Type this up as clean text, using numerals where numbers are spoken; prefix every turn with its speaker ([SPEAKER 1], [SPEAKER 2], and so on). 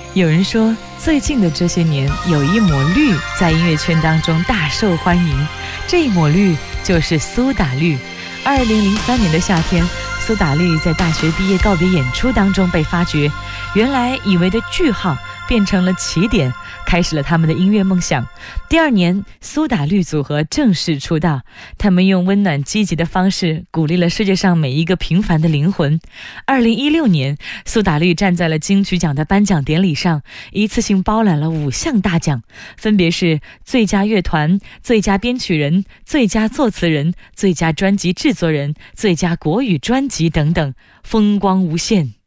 [SPEAKER 1] 有人说，最近的这些年，有一抹绿在音乐圈当中大受欢迎，这一抹绿就是苏打绿。2003年的夏天，苏打绿在大学毕业告别演出当中被发掘，原来以为的句号变成了起点，开始了他们的音乐梦想。第2年，苏打绿组合正式出道，他们用温暖积极的方式鼓励了世界上每一个平凡的灵魂。2016年，苏打绿站在了金曲奖的颁奖典礼上，一次性包揽了5项大奖，分别是最佳乐团、最佳编曲人、最佳作词人、最佳专辑制作人、最佳国语专辑等等，风光无限。